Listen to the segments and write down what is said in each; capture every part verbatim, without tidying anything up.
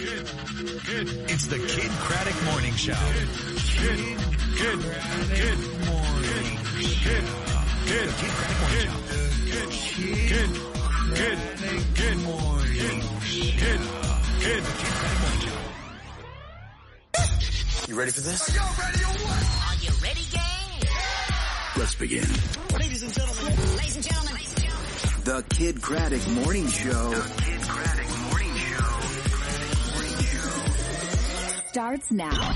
Kid, kid. It's the Kid Craddock Morning Show. Kid, kid, kid, kid morning. Kid, kid, Kid Craddock Morning Show. Kid, kid, kid, kid morning. Kid, kid, Kid Craddock Morning Show. You ready for this? Are y'all ready or what? Are you ready, gang? Let's begin. Ladies and gentlemen. Ladies and gentlemen. Ladies and gentlemen. The Kid Craddock Morning Show. The Kid Craddock Morning Show. Morning Show. Starts now.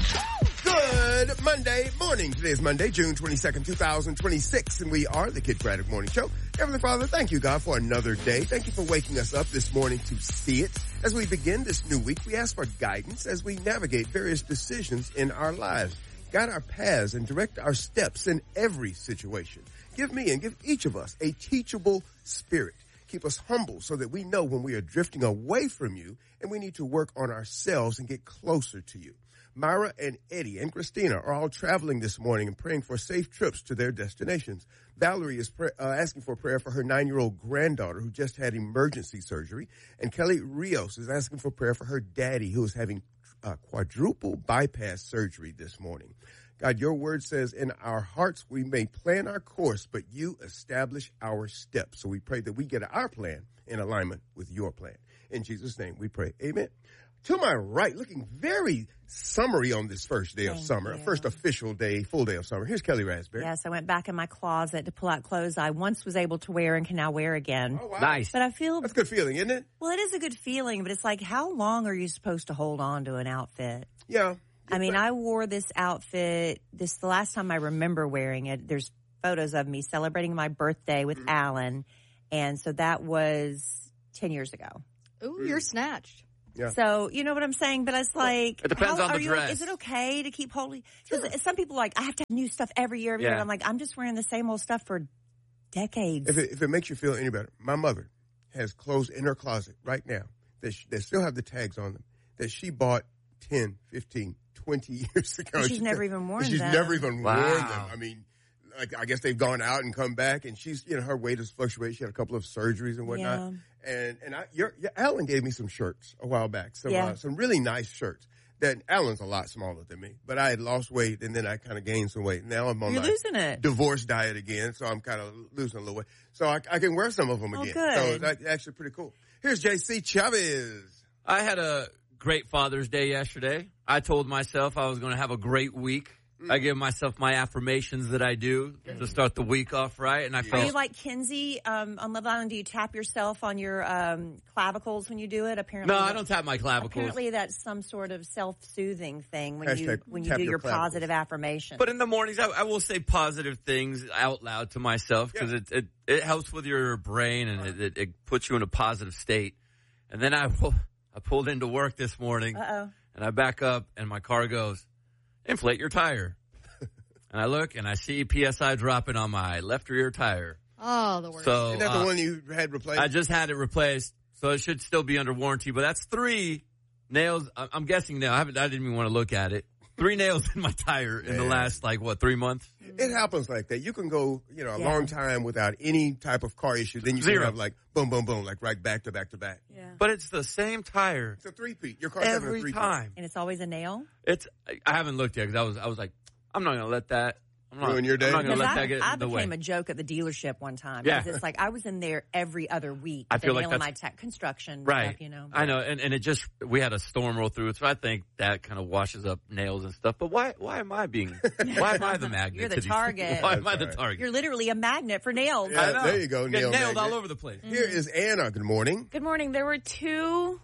Good Monday morning. Today is Monday, June twenty-second, twenty twenty-six, and we are the Kid Craddock Morning Show. Heavenly Father, thank you, God, for another day. Thank you for waking us up this morning to see it. As we begin this new week, we ask for guidance as we navigate various decisions in our lives. Guide our paths and direct our steps in every situation. Give me and give each of us a teachable spirit. Keep us humble so that we know when we are drifting away from you and we need to work on ourselves and get closer to you. Myra and Eddie and Christina are all traveling this morning and praying for safe trips to their destinations. Valerie is pray, uh, asking for prayer for her nine-year-old granddaughter who just had emergency surgery. And Kelly Rios is asking for prayer for her daddy who is having uh, quadruple bypass surgery this morning. God, your word says in our hearts we may plan our course, but you establish our steps. So we pray that we get our plan in alignment with your plan. In Jesus' name we pray. Amen. To my right, looking very summery on this first day of Thank summer, you. first official day, full day of summer. Here's Kelly Raspberry. Yes, I went back in my closet to pull out clothes I once was able to wear and can now wear again. Oh, wow. Nice. But I feel, That's a good feeling, isn't it? well, it is a good feeling, but it's like, how long are you supposed to hold on to an outfit? Yeah. I mean, I wore this outfit, this the last time I remember wearing it. There's photos of me celebrating my birthday with Mm-hmm. Alan, and so that was ten years ago. Ooh, you're snatched. Yeah. So, you know what I'm saying? But it's like, It depends how, on the are you, dress. Is it okay to keep holding? Because some people are like, I have to have new stuff every year. Every year. Yeah. And I'm like, I'm just wearing the same old stuff for decades. If it, if it makes you feel any better, my mother has clothes in her closet right now that, she, that still have the tags on them that she bought ten, fifteen, twenty years ago. She's never even worn She's them. never even Wow. worn them. I mean, like, I guess they've gone out and come back, and she's, you know, her weight has fluctuated. She had a couple of surgeries and whatnot. Yeah. And, and I, your, your, Alan gave me some shirts a while back, some, Yeah. uh, some really nice shirts. That Alan's a lot smaller than me, but I had lost weight and then I kind of gained some weight. Now I'm on You're my losing it. divorce diet again, so I'm kind of losing a little weight. So I, I can wear some of them Oh, again. good. So that's actually pretty cool. Here's J C Chavez. I had a great Father's Day yesterday. I told myself I was going to have a great week. Mm. I give myself my affirmations that I do to start the week off right, and I Are felt you like Kinsey um, on Love Island? Do you tap yourself on your um, clavicles when you do it? Apparently, no, I don't tap my clavicles. Apparently, that's some sort of self-soothing thing when you Hashtag when you tap do your your clavicles. positive affirmation. But in the mornings, I, I will say positive things out loud to myself because Yeah. it, it it helps with your brain and it, it, it puts you in a positive state. And then I I pulled into work this morning Uh-oh. and I back up and my car goes, inflate your tire. And I look and I see P S I dropping on my left rear tire. Oh, the worst. So Isn't that uh, the one you had replaced? I just had it replaced, so it should still be under warranty. But that's three nails. I- I'm guessing now. I haven't. I didn't even want to look at it. Three nails in my tire in the Man. last like what three months? It happens like that. You can go, you know, a Yeah. long time without any type of car issue. Then you Zero. can have like boom, boom, boom, like right back to back to back. yeah. But it's the same tire It's a three-peat. Your car's having a every three-peat. time. And it's always a nail. It's. I haven't looked yet because I was. I was like, I'm not gonna let that. I'm not, Ruin your day? I'm not gonna Because let I, that get I in the way. became a joke at the dealership one time. Yeah. Because it's like I was in there every other week. I with a feel like nail in my that's- tech construction Right. stuff, you know. I know, and, and it just, we had a storm roll through it, so I think that kind of washes up nails and stuff. But why, why am I being, why am I the magnet? You're the to these- target. Why am I the That's right. target? You're literally a magnet for nails. Yeah, I know. there you go, Get nail nailed magnet. all over the place. Here is Anna. Good morning. Good morning. There were two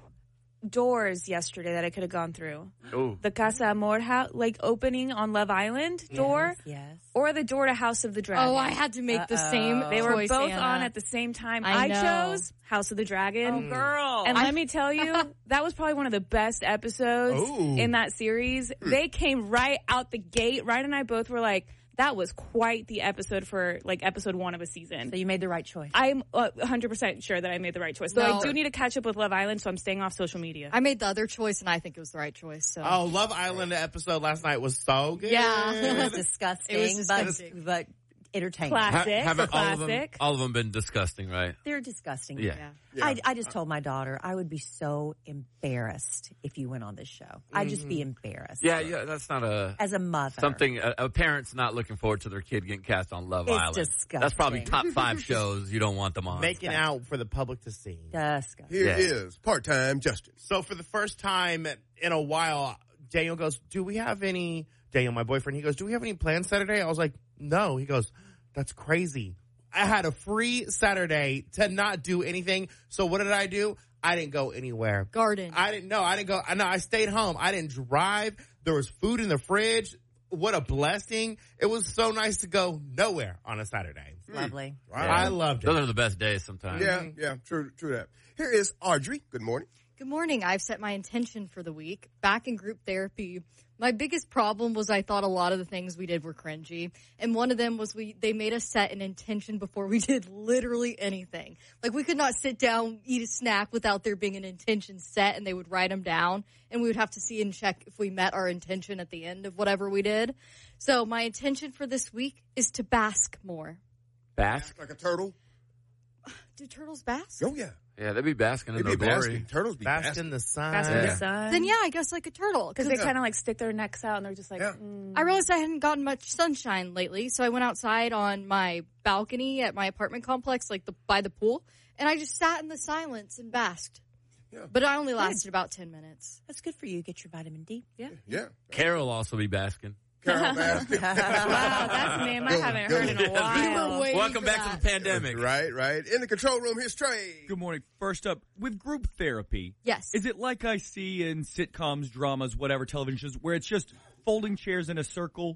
doors yesterday that I could have gone through. Oh, The Casa Amor house, like opening on Love Island door, Yes. or the door to House of the Dragon. Oh, I had to make the Uh-oh. same They were choice, both Anna. on at the same time. I I, know. chose House of the Dragon. Oh, girl. And let me tell you, that was probably one of the best episodes Ooh. in that series. They came right out the gate. Ryan and I both were like, that was quite the episode for like episode one of a season. So you made the right choice. I'm uh, one hundred percent sure that I made the right choice. Though No. I do need to catch up with Love Island, so I'm staying off social media. I made the other choice, and I think it was the right choice. So. Oh, Love Island episode last night was so good. Yeah. It was disgusting, It was disgusting. but but entertainment. Ha- Classic. haven't all of them Classic. all of them been disgusting, right? They're disgusting. Yeah. Yeah. Yeah. I, I just told my daughter I would be so embarrassed if you went on this show. I'd just be embarrassed. Yeah, yeah. That's not a As a mother. something a, a parent's not looking forward to their kid getting cast on Love It's Island. disgusting. That's probably top five shows you don't want them on. Making out for the public to see. Disgusting. Here Yeah. is part-time Justin. So for the first time in a while, Daniel goes, do we have any, Daniel, my boyfriend, he goes, do we have any plans Saturday? I was like, no. He goes, that's crazy. I had a free Saturday to not do anything. So what did I do? I didn't go anywhere. Garden. I didn't know. I didn't go. No, I stayed home. I didn't drive. There was food in the fridge. What a blessing. It was so nice to go nowhere on a Saturday. Lovely. Wow. I loved it. Those are the best days sometimes. Yeah, yeah, true, true that. Here is Audrey. Good morning. Good morning. I've set my intention for the week. Back in group therapy, my biggest problem was I thought a lot of the things we did were cringy. And one of them was we they made us set an intention before we did literally anything. Like we could not sit down, eat a snack without there being an intention set, and they would write them down. And we would have to see and check if we met our intention at the end of whatever we did. So my intention for this week is to bask more. Bask? Like a turtle. Do turtles bask? Oh, yeah. Yeah, they'd be basking They in be their glory. basking. Turtles be Bask basking. in the sun. Bask in Yeah. the sun. Then yeah, I guess like a turtle. Because they kind of like stick their necks out and they're just like, Yeah. mm. I realized I hadn't gotten much sunshine lately, so I went outside on my balcony at my apartment complex, like the by the pool, and I just sat in the silence and basked. Yeah. But I only lasted about ten minutes. That's good for you. Get your vitamin D. Yeah. Yeah. Carol will also be basking. Carol basking. Wow, that's a name I Go, haven't go. heard in a while. waiting Welcome for back that. to the pandemic. Right, right. In the control room, here's Trey. Good morning. First up, with group therapy, Yes. is it like I see in sitcoms, dramas, whatever, television shows, where it's just folding chairs in a circle?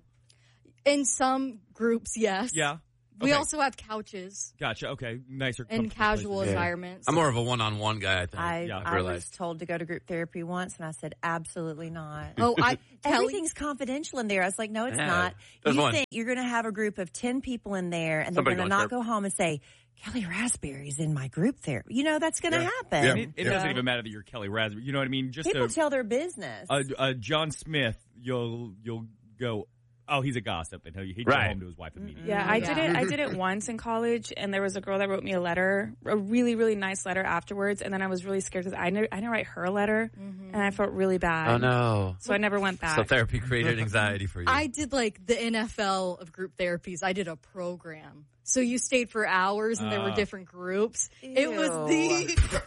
In some groups, yes. Yeah. We Okay. also have couches Gotcha. Okay. Nicer. in comfortable casual places. environments. I'm more of a one-on-one guy, I think. I, Yeah, I realized. was told to go to group therapy once, and I said, absolutely not. Oh, I Kelly, Everything's confidential in there. I was like, no, it's Yeah. not. There's You one. think you're going to have a group of ten people in there, and Somebody they're going to gonna not chirp. go home and say, Kelly Raspberry's in my group therapy. You know, that's going to Yeah. happen. Yeah. And it, it Yeah. doesn't even matter that you're Kelly Raspberry. You know what I mean? Just People a, tell their business. a, a John Smith, you'll you'll go, oh, he's a gossip, and he'll he'd Right. go home to his wife immediately. Yeah, I did Yeah. it. I did it once in college, and there was a girl that wrote me a letter, a really, really nice letter afterwards. And then I was really scared because I never, I didn't write her a letter, and I felt really bad. Oh, no. So I never went back. So therapy created anxiety for you. I did like the N F L of group therapies. I did a program. So you stayed for hours and there were Ah. different groups. It was Ew. the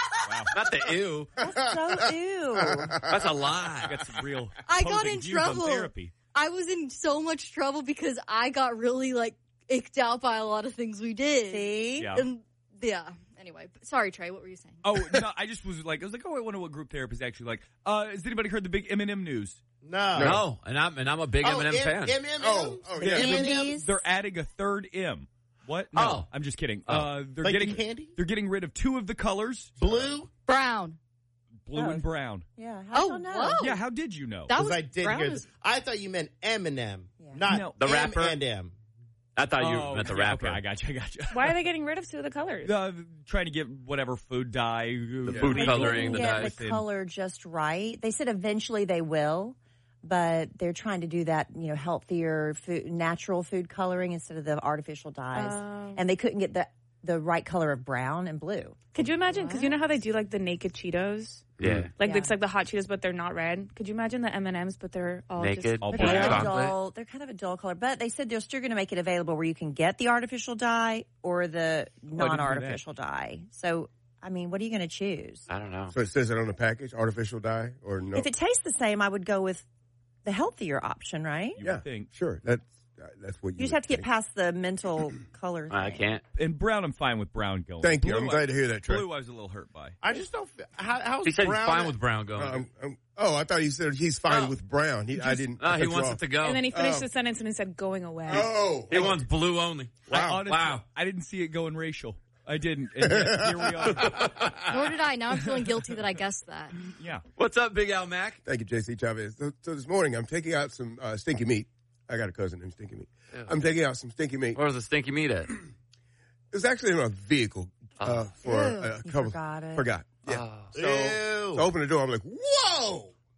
Not the ew. so ew. That's a lie. I got some real. I got opposing in views on trouble. Therapy. I was in so much trouble because I got really like icked out by a lot of things we did. See? Yeah. And yeah. Anyway, sorry Trey, what were you saying? Oh no! I just was like, I was like, oh, I wonder what group therapy is actually like. Uh, has anybody heard the big Eminem news? No. No, and I'm and I'm a big Oh, Eminem M- fan. M- M- Oh, oh, yeah. M- M- Indies. They're adding a third M. What? No, Oh. I'm just kidding. Oh. Uh, they're Like the getting candy? They're getting rid of two of the colors, Blue? Brown. blue Oh. and brown. Yeah. How Oh, y'all know? whoa. Yeah, how did you know? That Because was I did brown hear is- this. I thought you meant Eminem, Yeah. not No. The M rapper? and M. I thought you Oh, meant the yeah, rapper. Okay, I got you. I got you. Why are they getting rid of two of the colors? Uh, trying to get whatever food dye, the food They coloring, couldn't the get dyes. the color just right. They said eventually they will, but they're trying to do that, you know, healthier food, natural food coloring instead of the artificial dyes. Oh. And they couldn't get the the right color of brown and blue. Could you imagine? Because you know how they do like the naked Cheetos, Yeah. like Yeah. it's like the hot Cheetos, but they're not red. Could you imagine the M and M's, but they're all Naked, just all They're black. kind, of a chocolate. dull, they're kind of a dull color, but they said they're still going to make it available where you can get the artificial dye or the know non-artificial dye. So, I mean, what are you going to choose? I don't know. So it says it on the package, artificial dye or no? If it tastes the same, I would go with the healthier option, right? You yeah, would think. sure. That's uh, that's what you. You just would have to get think. past the mental color thing. I can't. And brown, I'm fine with brown going. Thank you. Blue, I'm I- glad to hear that, Trey. Blue, I was a little hurt by. I just don't. f- How, how's He said he's brown? fine with brown going. Uh, I'm- I'm- oh, I thought you said he's fine Oh. with brown. He, I didn't. no, I he cut you wants off. it to go. And then he finished Oh. the sentence and he said, "Going away." Oh, He wants blue only. I Wow. honestly, wow. I didn't see it going racial. I didn't. And yet, here we are. Nor did I. Now I'm feeling guilty that I guessed that. Yeah. What's up, Big Al Mac? Thank you, J C Chavez. So, so this morning, I'm taking out some uh, stinky meat. I got a cousin named Stinky Meat. Yeah. I'm taking out some stinky meat. Where's the stinky meat at? It's actually in a vehicle uh, for Ew. a You couple. forgot it. Forgot. Yeah. Oh. So, Ew. so I open the door. I'm like, whoa!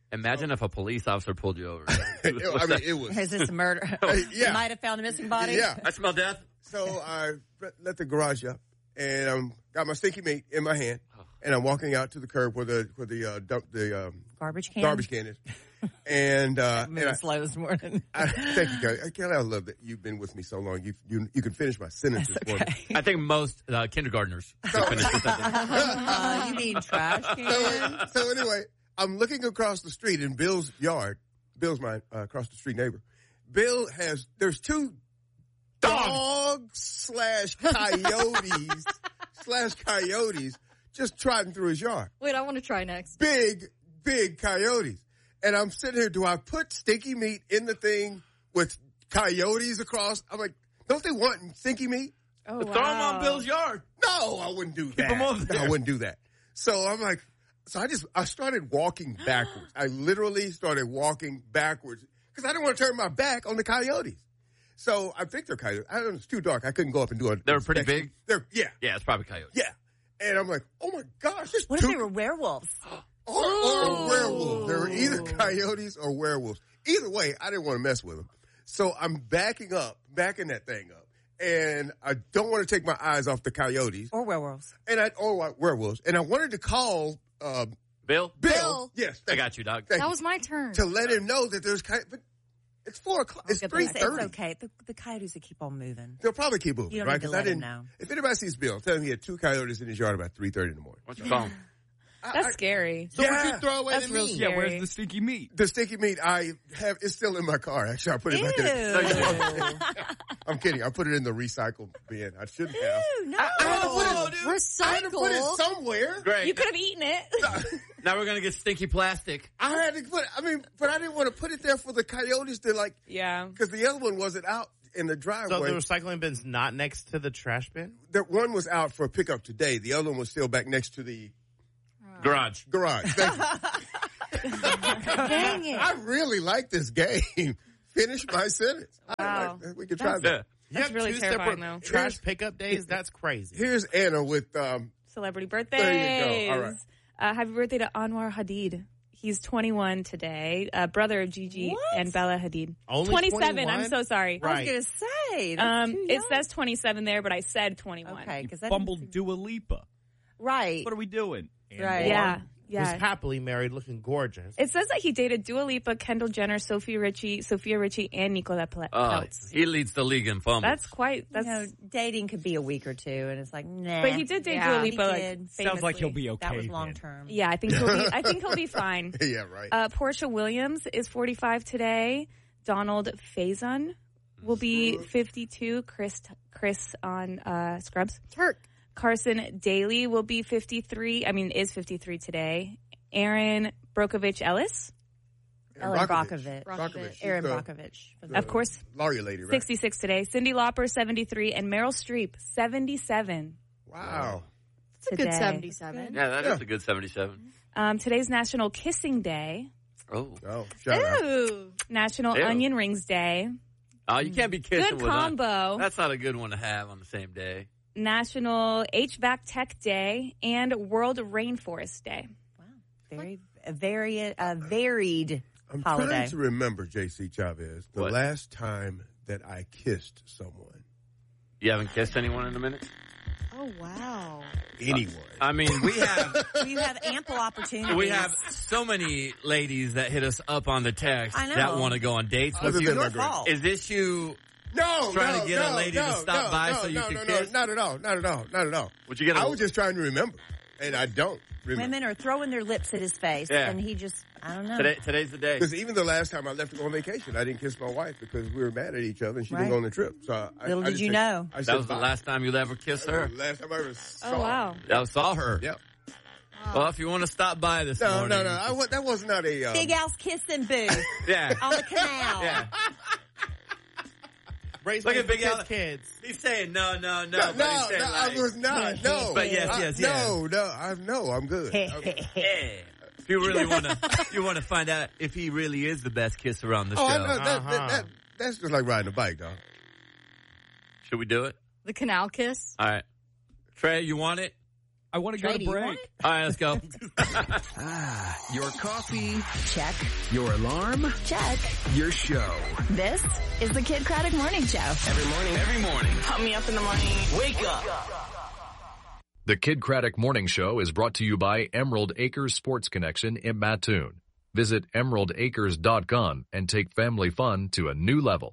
Imagine if a police officer pulled you over. I mean, it was. Is this a murder? Yeah. Might have found a missing body. Yeah. I smell death. So I let the garage up, and um, got my stinky meat in my hand, and I'm walking out to the curb where the where the uh, dump the um, Garbage can. garbage can is. And uh, I'm moving and I, slow this morning. I, thank you, Kelly. Kelly, I love that you've been with me so long. You you you can finish my sentences for me. I think most uh, kindergartners can finish with that. Uh, you mean trash can? So, so anyway, I'm looking across the street in Bill's yard. Bill's my uh, across the street neighbor. Bill has there's two dogs slash coyotes slash coyotes just trotting through his yard. Wait, I want to try next. Big, big coyotes. And I'm sitting here, do I put stinky meat in the thing with coyotes across? I'm like, don't they want stinky meat? Oh, Throw them wow. on Bill's yard. No, I wouldn't do that. them over No, there. I wouldn't do that. So I'm like, so I just, I started walking backwards. I literally started walking backwards because I didn't want to turn my back on the coyotes. So I think they're coyotes. I don't know, it's too dark. I couldn't go up and do it. They were pretty big? They're, yeah, Yeah, it's probably coyotes. yeah. And I'm like, oh my gosh, there's What two. if they were werewolves? Or, or werewolves. They were either coyotes or werewolves. Either way, I didn't want to mess with them. So I'm backing up, backing that thing up. And I don't want to take my eyes off the coyotes. Or werewolves? And I, or werewolves. And I wanted to call, uh, Bill? Bill. Bill. Yes. I got you, dog. Thank That you. was my turn. To let him know that there's, coy- but it's four o'clock. It's get three that. It's thirty. okay. The, the coyotes will keep on moving. They'll probably keep moving, You don't right? need to 'Cause let I didn't him know. If anybody sees Bill, tell him he had two coyotes in his yard about three thirty in the morning. What's your phone? That's scary. So Yeah. what you throw away That's to real me? scary. Yeah, where's the stinky meat? The sticky meat I have is still in my car. Actually, I put it back in it. I'm kidding. I put it in the recycle bin. I shouldn't have. Ew, no. I had to put it, Recycle. I had to put it somewhere. Great. You could have eaten it. Now we're going to get stinky plastic. I had to put. I mean, but I didn't want to put it there for the coyotes to like, Yeah. because the other one wasn't out in the So driveway. the recycling bin's not next to the trash bin? The one was out for pickup today. The other one was still back next to the Garage. garage. Thank you. Dang it. I really like this game. Finish my sentence. I Wow. like- we can try Yeah. that. You That's have really two terrifying, separate though. trash pickup days? That's crazy. Here's Anna with um, Celebrity birthdays. There you go. All right. Uh, happy birthday to Anwar Hadid. He's twenty-one today. Uh, brother of Gigi What? and Bella Hadid. Only twenty-seven. twenty-one? I'm so sorry. I was Right. going to say. That's Um, too it young. says twenty-seven there, but I said twenty-one. Okay, because that Bumbled didn't Dua Lipa. seem- Right. What are we doing? Right. Yeah. Yeah. Who's happily married, looking gorgeous. It says that he dated Dua Lipa, Kendall Jenner, Sophia Richie, Sophia Richie, and Nicola Pel- Uh, Peltz. he leads the league in fumbles. That's quite. That's. you know, dating could be a week or two, and it's like, nah. but he did date Yeah, Dua he Lipa. Like, did. Sounds like he'll famously. be okay. That was then. long term. Yeah, I think he'll be. I think he'll be fine. yeah, right. Uh, Portia Williams is forty-five today. Donald Faison will be fifty-two. Chris Chris on uh, Scrubs. Turk. Carson Daly will be fifty-three. I mean, is fifty-three today. Aaron Brokovich Ellis, Ellen Brockovich. Brockovich. She's Aaron the- Brockovich. the of course, lawyer lady, right? sixty-six today. Cindy Lauper, seventy-three, and Meryl Streep, seventy-seven. Wow. It's a good Today. seventy-seven. yeah, that is Yeah. a good seventy-seven. Um, today's National Kissing Day, Oh. Oh, shout out. Ooh. National Ew. Onion Rings Day, Oh, you can't be kissing good with on- combo. That's not a good one to have on the same day. National H V A C Tech Day, and World Rainforest Day. Very, a very, a varied I'm holiday. trying to remember, J C Chavez, the What? last time that I kissed someone. You haven't kissed anyone in a minute? Oh, wow. Anyone. I mean, we have You have ample opportunities. we have so many ladies that hit us up on the text I know. that want to go on dates Other with you. than my Your girl. fault. Is this you? No, Trying no, to get a no, lady to no, stop no, by no, so you no, can no, kiss? No, not at all. Not at all. Not at all. Would you get a I was just trying to remember, and I don't remember. Women are throwing their lips at his face, Yeah. and he just, I don't know. Today, today's the day. Because even the last time I left to go on vacation, I didn't kiss my wife because we were mad at each other and she Right. didn't go on the trip. So I, Little I did just you said- know. I That said was the bye. last time you'll ever kiss That was her. the last time I ever saw Oh wow! That was saw her. her. Yep. Well, if you want to stop by this No, morning. no, no. I, wa- that was not a. Um, Big Al's kissing booth Yeah. on the canal. Yeah. Raise Look money at Big for Al. kids, kids. He's saying no, no, no. No, but no, he's saying, no, like, I was not. No. But yes, I- yes, yes. No, no, I no, I'm good. Yeah. If you really want to, you want to find out if he really is the best kisser on the Oh, I show. know. That, Uh-huh. that, that, that's just like riding a bike, dog. Should we do it? The canal kiss. All right. Trey, you want it? I want to go Trady, to you break. want it? All right, let's go. Ah, your coffee, Check. your alarm, Check. your show. This is the Kid Craddock Morning Show. Every morning. Every morning. Pump me up in the morning. Wake up. The Kid Craddock Morning Show is brought to you by Emerald Acres Sports Connection in Mattoon. Visit emerald acres dot com and take family fun to a new level.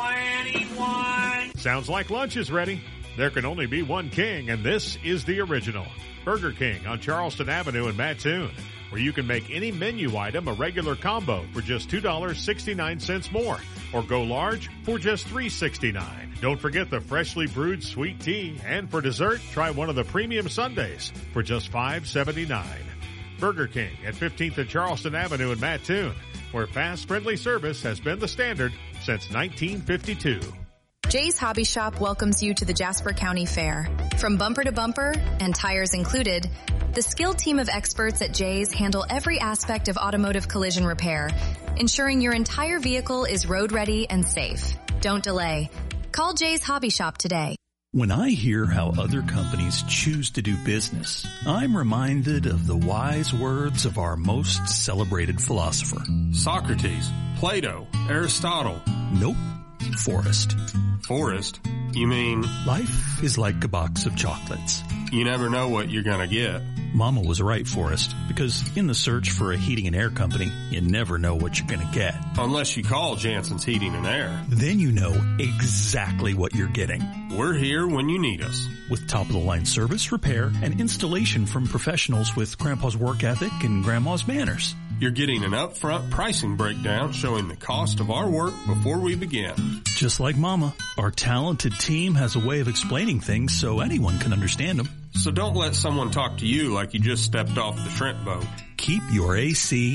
twenty-one Sounds like lunch is ready. There can only be one king, and this is the original. Burger King on Charleston Avenue in Mattoon, where you can make any menu item a regular combo for just two dollars and sixty-nine cents more, or go large for just three dollars and sixty-nine cents. Don't forget the freshly brewed sweet tea, and for dessert, try one of the premium sundaes for just five dollars and seventy-nine cents. Burger King at fifteenth and Charleston Avenue in Mattoon, where fast, friendly service has been the standard since nineteen fifty-two. Jay's Hobby Shop welcomes you to the Jasper County Fair. From bumper to bumper, and tires included, the skilled team of experts at Jay's handle every aspect of automotive collision repair, ensuring your entire vehicle is road ready and safe. Don't delay. Call Jay's Hobby Shop today. When I hear how other companies choose to do business, I'm reminded of the wise words of our most celebrated philosopher. Socrates, Plato, Aristotle. Nope. Forrest. Forrest? You mean? Life is like a box of chocolates. You never know what you're gonna get. Mama was right, Forrest, because in the search for a heating and air company, you never know what you're gonna get. Unless you call Jansen's Heating and Air. Then you know exactly what you're getting. We're here when you need us. With top-of-the-line service, repair, and installation from professionals with Grandpa's work ethic and Grandma's manners. You're getting an upfront pricing breakdown showing the cost of our work before we begin. Just like Mama, our talented team has a way of explaining things so anyone can understand them. So don't let someone talk to you like you just stepped off the shrimp boat. Keep your A C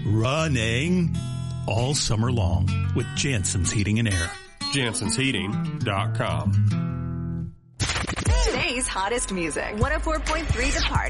running all summer long with Jansen's Heating and Air. Jansens Heating dot com. Today's hottest music. one oh four point three The Party.